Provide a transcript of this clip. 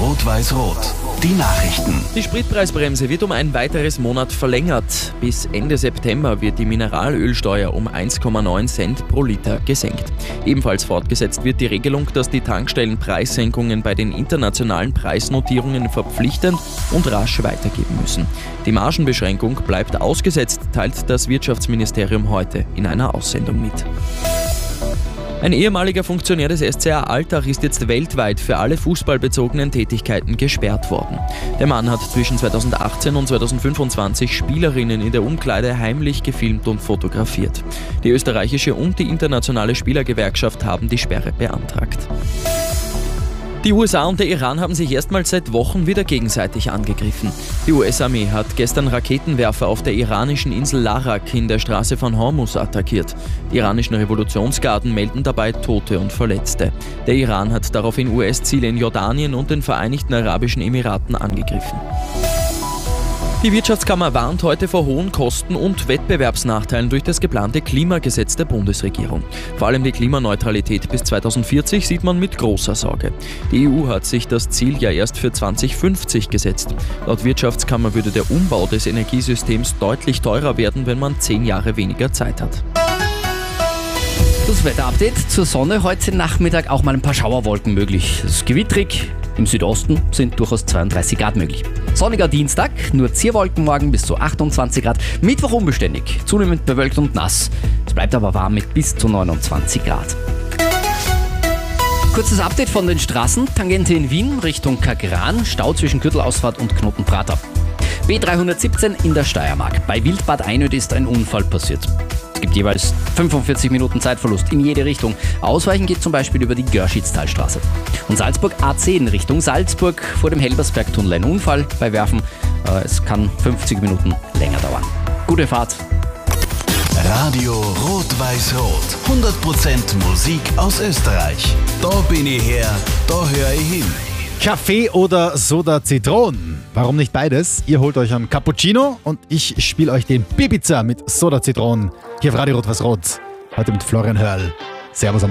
Rot-Weiß-Rot. Die Nachrichten. Die Spritpreisbremse wird um ein weiteres Monat verlängert. Bis Ende September wird die Mineralölsteuer um 1,9 Cent pro Liter gesenkt. Ebenfalls fortgesetzt wird die Regelung, dass die Tankstellen Preissenkungen bei den internationalen Preisnotierungen verpflichtend und rasch weitergeben müssen. Die Margenbeschränkung bleibt ausgesetzt, teilt das Wirtschaftsministerium heute in einer Aussendung mit. Ein ehemaliger Funktionär des SCA Altach ist jetzt weltweit für alle fußballbezogenen Tätigkeiten gesperrt worden. Der Mann hat zwischen 2018 und 2025 Spielerinnen in der Umkleide heimlich gefilmt und fotografiert. Die österreichische und die internationale Spielergewerkschaft haben die Sperre beantragt. Die USA und der Iran haben sich erstmals seit Wochen wieder gegenseitig angegriffen. Die US-Armee hat gestern Raketenwerfer auf der iranischen Insel Larak in der Straße von Hormuz attackiert. Die iranischen Revolutionsgarden melden dabei Tote und Verletzte. Der Iran hat daraufhin US-Ziele in Jordanien und den Vereinigten Arabischen Emiraten angegriffen. Die Wirtschaftskammer warnt heute vor hohen Kosten und Wettbewerbsnachteilen durch das geplante Klimagesetz der Bundesregierung. Vor allem die Klimaneutralität bis 2040 sieht man mit großer Sorge. Die EU hat sich das Ziel ja erst für 2050 gesetzt. Laut Wirtschaftskammer würde der Umbau des Energiesystems deutlich teurer werden, wenn man 10 Jahre weniger Zeit hat. Das Wetterupdate zur Sonne. Heute Nachmittag auch mal ein paar Schauerwolken möglich. Es ist gewittrig. Im Südosten sind durchaus 32 Grad möglich. Sonniger Dienstag, nur Zierwolken morgen bis zu 28 Grad. Mittwoch unbeständig, zunehmend bewölkt und nass. Es bleibt aber warm mit bis zu 29 Grad. Kurzes Update von den Straßen. Tangente in Wien Richtung Kagran, Stau zwischen Gürtelausfahrt und Knotenprater. B317 in der Steiermark. Bei Wildbad Einöd ist ein Unfall passiert. Es gibt jeweils 45 Minuten Zeitverlust in jede Richtung. Ausweichen geht zum Beispiel über die Görschitz-Talstraße. Und Salzburg A10 Richtung Salzburg vor dem Helbersberg-Tunnel ein Unfall bei Werfen. Es kann 50 Minuten länger dauern. Gute Fahrt. Radio Rot-Weiß-Rot. 100% Musik aus Österreich. Da bin ich her, da höre ich hin. Kaffee oder Soda Zitron? Warum nicht beides? Ihr holt euch einen Cappuccino und ich spiele euch den Bibiza mit Soda Zitron hier auf Radio Rot-Weiß-Rot. Heute mit Florian Hörl. Servus am